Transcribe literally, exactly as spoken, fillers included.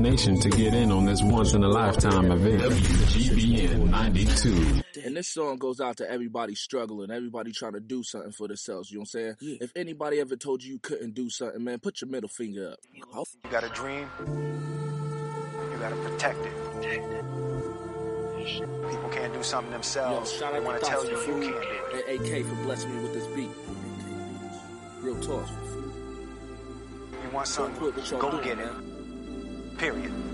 Nation to get in on this once in a lifetime event. W G B N ninety-two. And this song goes out to everybody struggling, everybody trying to do something for themselves. You know what I'm saying? Yeah. If anybody ever told you you couldn't do something, man, put your middle finger up. You got a dream, you got to protect it. People can't do something themselves. Yo, shout they out want to to tell Thoughts you for you Food can't do it. and A K for blessing me with this beat. Real talk. You want Don't something, quit what y'all go doing, get it. man. Period.